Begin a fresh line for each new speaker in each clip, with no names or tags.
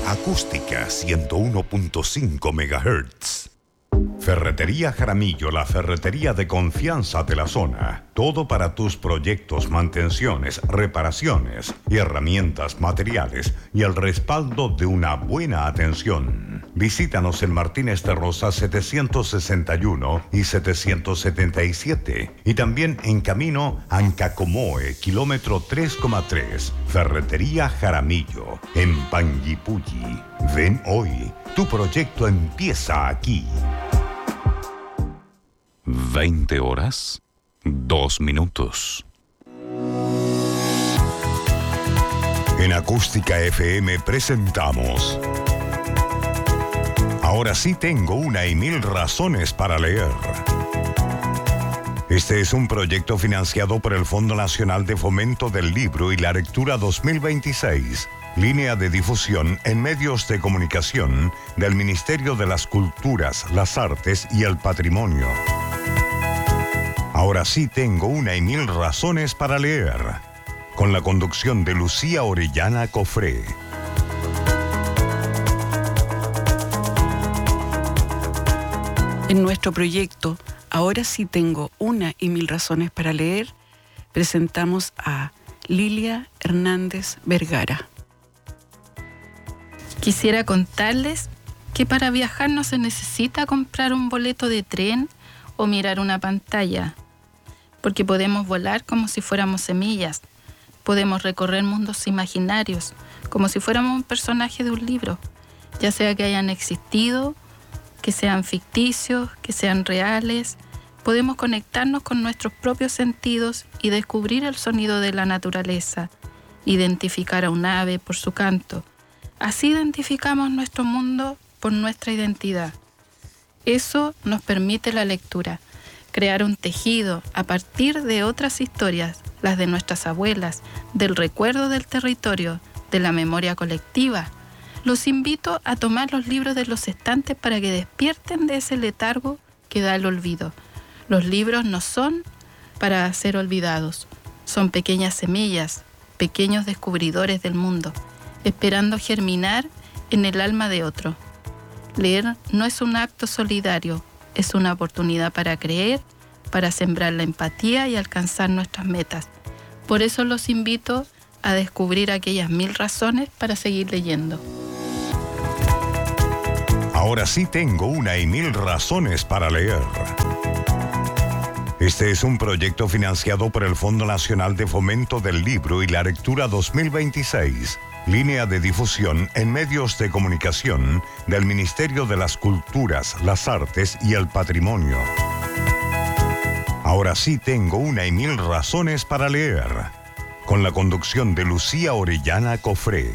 Acústica 101.5 MHz. Ferretería Jaramillo, la ferretería de confianza de la zona. Todo para tus proyectos, mantenciones, reparaciones y herramientas, materiales y el respaldo de una buena atención. Visítanos en Martínez de Rosa 761 y 777 y también en camino Ancacomoe, kilómetro 3,3. Ferretería Jaramillo, en Panguipulli. Ven hoy, tu proyecto empieza aquí.
20 horas, 2 minutos.
En Acústica FM presentamos Ahora sí tengo una y mil razones para leer. Este es un proyecto financiado por el Fondo Nacional de Fomento del Libro y la Lectura 2026, línea de difusión en medios de comunicación del Ministerio de las Culturas, las Artes y el Patrimonio. Ahora sí tengo una y mil razones para leer, con la conducción de Lucía Orellana Cofré.
En nuestro proyecto, Ahora sí tengo una y mil razones para leer, presentamos a Lilia Hernández Vergara.
Quisiera contarles que para viajar no se necesita comprar un boleto de tren o mirar una pantalla, porque podemos volar como si fuéramos semillas, podemos recorrer mundos imaginarios, como si fuéramos un personaje de un libro, ya sea que hayan existido, que sean ficticios, que sean reales. Podemos conectarnos con nuestros propios sentidos y descubrir el sonido de la naturaleza, identificar a un ave por su canto. Así identificamos nuestro mundo por nuestra identidad. Eso nos permite la lectura, crear un tejido a partir de otras historias, las de nuestras abuelas, del recuerdo del territorio, de la memoria colectiva. Los invito a tomar los libros de los estantes para que despierten de ese letargo que da el olvido. Los libros no son para ser olvidados, son pequeñas semillas, pequeños descubridores del mundo, esperando germinar en el alma de otro. Leer no es un acto solidario, es una oportunidad para creer, para sembrar la empatía y alcanzar nuestras metas. Por eso los invito a descubrir aquellas 1000 razones para seguir leyendo.
Ahora sí tengo una y mil razones para leer. Este es un proyecto financiado por el Fondo Nacional de Fomento del Libro y la Lectura 2026, línea de difusión en medios de comunicación del Ministerio de las Culturas, las Artes y el Patrimonio. Ahora sí tengo una y mil razones para leer, con la conducción de Lucía Orellana Cofré.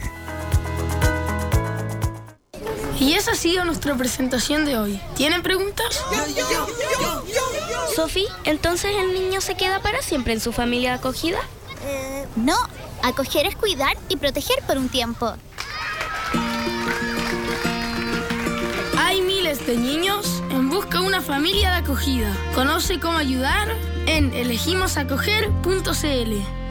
Y esa ha sido nuestra presentación de hoy. ¿Tienen preguntas?
Sofi, ¿entonces el niño se queda para siempre en su familia de acogida?
No, acoger es cuidar y proteger por un tiempo.
Hay miles de niños en busca de una familia de acogida. Conoce cómo ayudar en elegimosacoger.cl.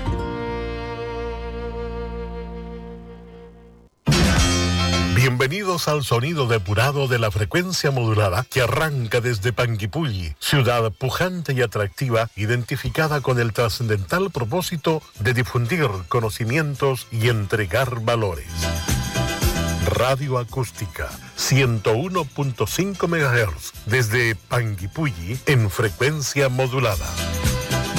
Bienvenidos al sonido depurado de la frecuencia modulada que arranca desde Panguipulli, ciudad pujante y atractiva, identificada con el trascendental propósito de difundir conocimientos y entregar valores. Radio Acústica 101.5 MHz desde Panguipulli en frecuencia modulada.